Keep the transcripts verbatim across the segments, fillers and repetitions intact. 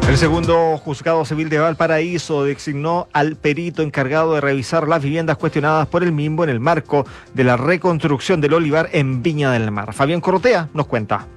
El segundo juzgado civil de Valparaíso designó al perito encargado de revisar las viviendas cuestionadas por el Minbo en el marco de la reconstrucción del olivar en Viña del Mar. Fabián Corrotea nos cuenta.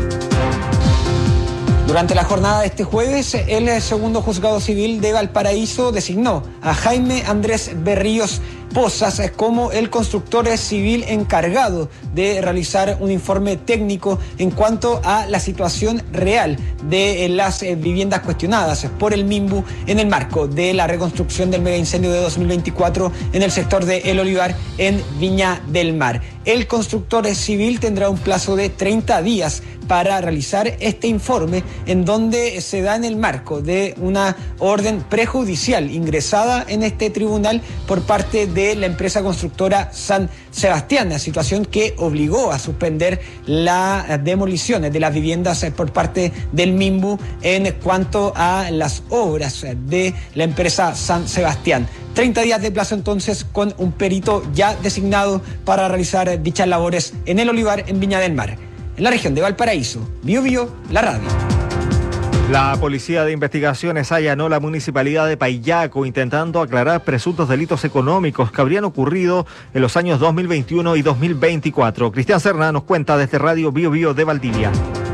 Durante la jornada de este jueves, el segundo juzgado civil de Valparaíso designó a Jaime Andrés Berríos Pozas como el constructor civil encargado de realizar un informe técnico en cuanto a la situación real de las viviendas cuestionadas por el Minbu en el marco de la reconstrucción del mega incendio de dos mil veinticuatro en el sector de El Olivar en Viña del Mar. El constructor civil tendrá un plazo de treinta días para realizar este informe, en donde se da en el marco de una orden prejudicial ingresada en este tribunal por parte de la empresa constructora San Sebastián, situación que obligó a suspender las demoliciones de las viviendas por parte del Minbu en cuanto a las obras de la empresa San Sebastián. treinta días de plazo entonces, con un perito ya designado para realizar dichas labores en El Olivar en Viña del Mar. En la región de Valparaíso, Bio Bio, la radio. La Policía de Investigaciones allanó la municipalidad de Paillaco intentando aclarar presuntos delitos económicos que habrían ocurrido en los años dos mil veintiuno y dos mil veinticuatro. Cristian Serna nos cuenta desde Radio Bio Bio de Valdivia.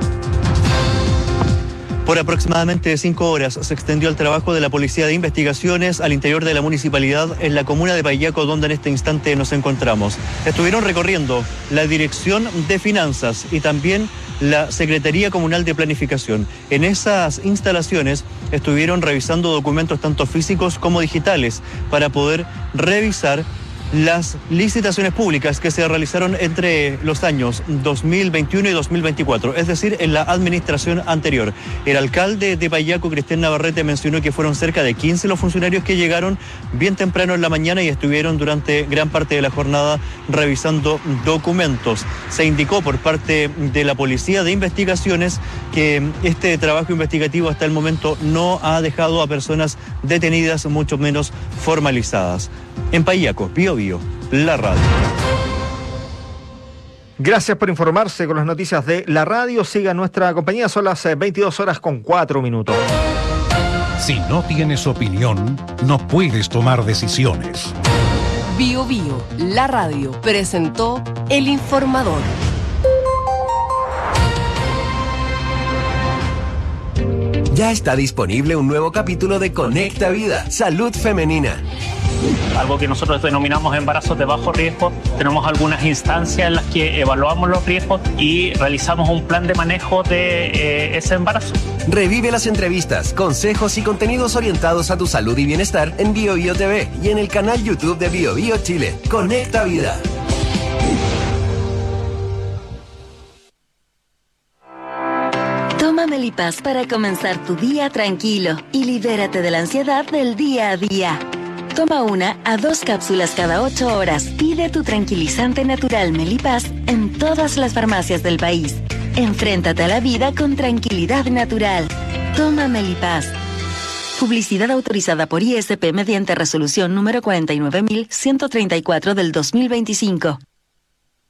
Por aproximadamente cinco horas se extendió el trabajo de la Policía de Investigaciones al interior de la municipalidad en la comuna de Paillaco, donde en este instante nos encontramos. Estuvieron recorriendo la Dirección de Finanzas y también la Secretaría Comunal de Planificación. En esas instalaciones estuvieron revisando documentos tanto físicos como digitales para poder revisar las licitaciones públicas que se realizaron entre los años dos mil veintiuno y dos mil veinticuatro, es decir, en la administración anterior. El alcalde de Paillaco, Cristian Navarrete, mencionó que fueron cerca de quince los funcionarios que llegaron bien temprano en la mañana y estuvieron durante gran parte de la jornada revisando documentos. Se indicó por parte de la Policía de Investigaciones que este trabajo investigativo hasta el momento no ha dejado a personas detenidas, mucho menos formalizadas. En Paillaco, Bio Bio, la radio. Gracias por informarse con las noticias de la radio. Siga nuestra compañía, son las veintidós horas con cuatro minutos. Si no tienes opinión, no puedes tomar decisiones. Bio Bio, la radio, presentó El Informador. Ya está disponible un nuevo capítulo de Conecta Vida, Salud Femenina. Algo que nosotros denominamos embarazos de bajo riesgo. Tenemos algunas instancias en las que evaluamos los riesgos y realizamos un plan de manejo de eh, ese embarazo. Revive las entrevistas, consejos y contenidos orientados a tu salud y bienestar en Bio Bio T V y en el canal YouTube de Bio Bio Chile. Conecta Vida. Toma Melipaz para comenzar tu día tranquilo y libérate de la ansiedad del día a día. Toma una a dos cápsulas cada ocho horas. Pide tu tranquilizante natural Melipaz en todas las farmacias del país. Enfréntate a la vida con tranquilidad natural. Toma Melipaz. Publicidad autorizada por I S P mediante resolución número cuarenta y nueve mil ciento treinta y cuatro del dos mil veinticinco.